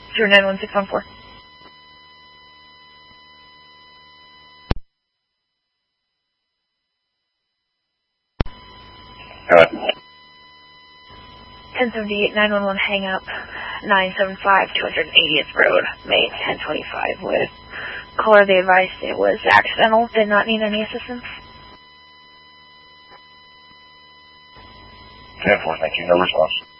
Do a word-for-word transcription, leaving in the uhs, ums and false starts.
zero nine one six one four. Alright. ten seventy-eight nine one one hang up, nine seven five two hundred eightieth Road, May ten twenty-five with caller. They advised it was accidental, did not need any assistance. ten four, thank you, no response.